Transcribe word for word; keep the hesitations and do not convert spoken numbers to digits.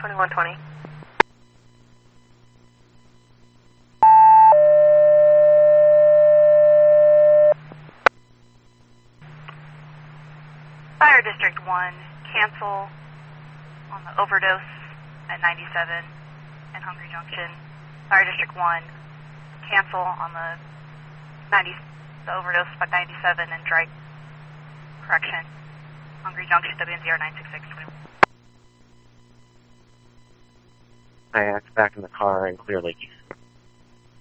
twenty-one twenty. Fire District one, cancel on the overdose at ninety-seven and Hungry Junction. Fire District one, cancel on the ninety, the overdose at ninety-seven and Drake correction. Hungry Junction, W N Z R nine six six twenty-one. I act back in the car and clear Lakey.